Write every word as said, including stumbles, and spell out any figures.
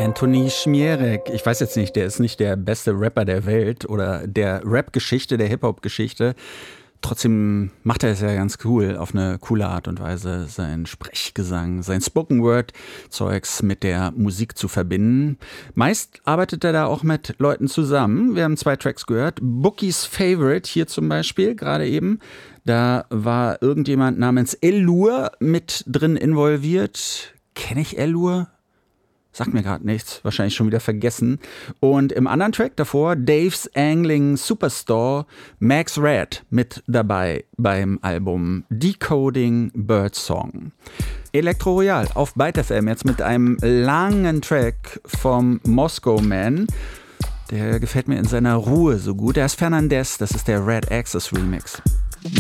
Anthony Schmierek, ich weiß jetzt nicht, der ist nicht der beste Rapper der Welt oder der Rap-Geschichte, der Hip-Hop-Geschichte. Trotzdem macht er es ja ganz cool, auf eine coole Art und Weise, sein Sprechgesang, sein Spoken-Word-Zeugs mit der Musik zu verbinden. Meist arbeitet er da auch mit Leuten zusammen. Wir haben zwei Tracks gehört. Bookies Favorite hier zum Beispiel, gerade eben. Da war irgendjemand namens Elur mit drin involviert. Kenne ich Elur? Sagt mir gerade nichts, wahrscheinlich schon wieder vergessen. Und im anderen Track davor, Dave's Angling Superstore, Max Red mit dabei beim Album Decoding Birdsong. Elektro Royal auf Byte F M, jetzt mit einem langen Track vom Moscow Man. Der gefällt mir in seiner Ruhe so gut. Der ist Fernandez, das ist der Red Access Remix.